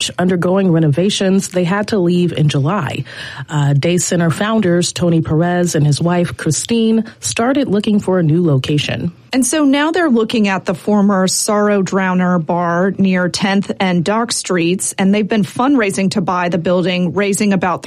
which, undergoing renovations, they had to leave in July. Day Center founders Tony Perez and his wife Christine started looking for a new location. And so now they're looking at the former Sorrow Drowner bar near 10th and Dock Streets, and they've been fundraising to buy the building, raising about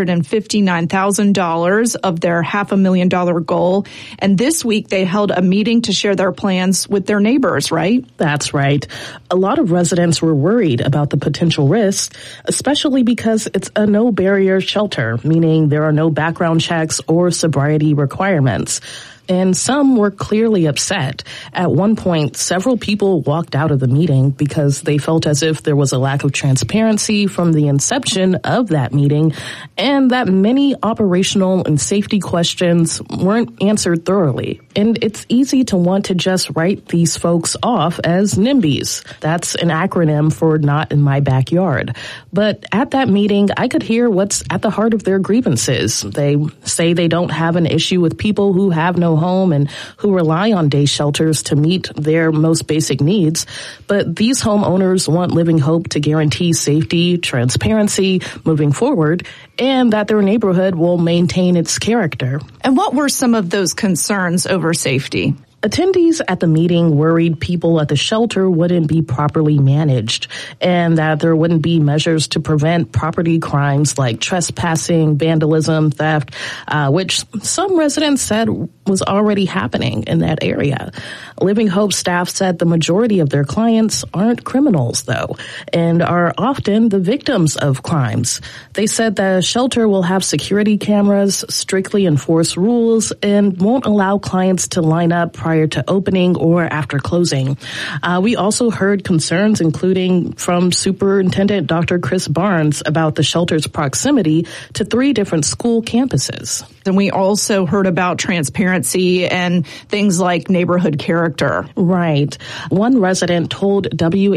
$359,000 of their $500,000 goal. And this week they held a meeting to share their plans with their neighbors, right? That's right. A lot of residents were worried about the potential risks, especially because it's a no-barrier shelter, meaning there are no background checks or sobriety requirements. And some were clearly upset. At one point, several people walked out of the meeting because they felt as if there was a lack of transparency from the inception of that meeting and that many operational and safety questions weren't answered thoroughly. And it's easy to want to just write these folks off as NIMBYs. That's an acronym for Not in My Backyard. But at that meeting, I could hear what's at the heart of their grievances. They say they don't have an issue with people who have no home and who rely on day shelters to meet their most basic needs. But these homeowners want Living Hope to guarantee safety, transparency moving forward, and that their neighborhood will maintain its character. And what were some of those concerns over safety? Attendees at the meeting worried people at the shelter wouldn't be properly managed and that there wouldn't be measures to prevent property crimes like trespassing, vandalism, theft, which some residents said was already happening in that area. Living Hope staff said the majority of their clients aren't criminals, though, and are often the victims of crimes. They said the shelter will have security cameras, strictly enforce rules, and won't allow clients to line up prior to opening or after closing. We also heard concerns, including from Superintendent Dr. Chris Barnes, about the shelter's proximity to 3 different school campuses. And we also heard about transparency and things like neighborhood character. Right. One resident told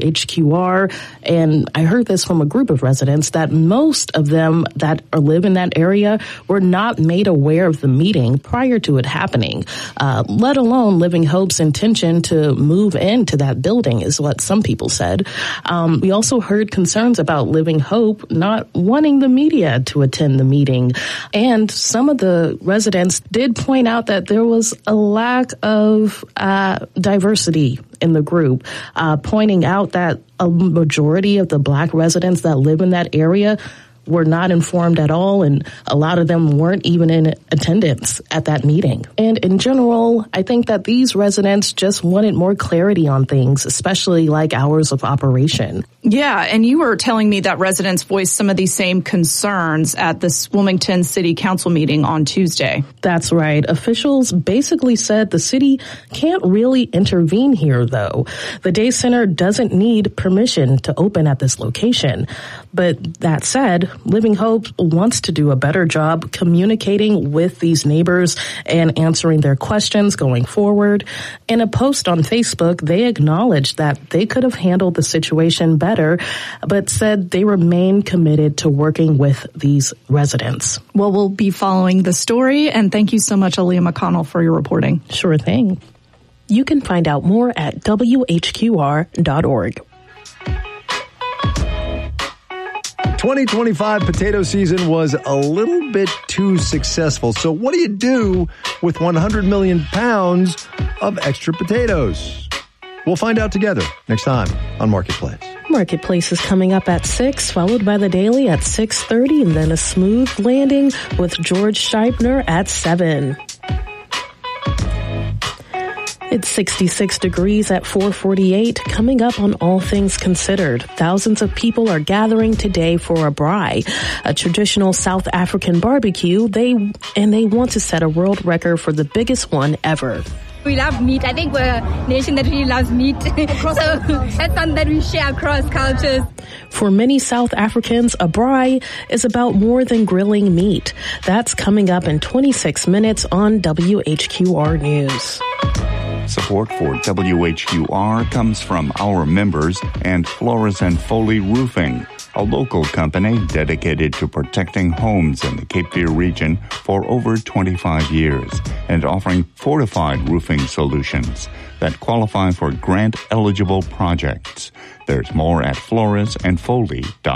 WHQR, and I heard this from a group of residents, that most of them that live in that area were not made aware of the meeting prior to it happening, let alone Living Hope's intention to move into that building, is what some people said. We also heard concerns about Living Hope not wanting the media to attend the meeting. And some of the residents did point out that there was a lack of diversity in the group, pointing out that a majority of the Black residents that live in that area were not informed at all, and a lot of them weren't even in attendance at that meeting. And in general, I think that these residents just wanted more clarity on things, especially like hours of operation. Yeah, and you were telling me that residents voiced some of these same concerns at this Wilmington City Council meeting on Tuesday. That's right. Officials basically said the city can't really intervene here, though. The Day Center doesn't need permission to open at this location. But that said, Living Hope wants to do a better job communicating with these neighbors and answering their questions going forward. In a post on Facebook, they acknowledged that they could have handled the situation better, but said they remain committed to working with these residents. Well, we'll be following the story, and thank you so much, Aaliyah McConnell, for your reporting. Sure thing. You can find out more at WHQR.org. 2025 potato season was a little bit too successful. So what do you do with 100 million pounds of extra potatoes? We'll find out together next time on Marketplace. Marketplace is coming up at 6, followed by the Daily at 6:30, and then a smooth landing with George Scheibner at 7. It's 66 degrees at 4:48. Coming up on All Things Considered, thousands of people are gathering today for a braai, a traditional South African barbecue. They want to set a world record for the biggest one ever. We love meat. I think we're a nation that really loves meat. So that's something that we share across cultures. For many South Africans, a braai is about more than grilling meat. That's coming up in 26 minutes on WHQR News. Support for WHQR comes from our members and Flores and Foley Roofing, a local company dedicated to protecting homes in the Cape Fear region for over 25 years and offering fortified roofing solutions that qualify for grant-eligible projects. There's more at floresandfoley.com.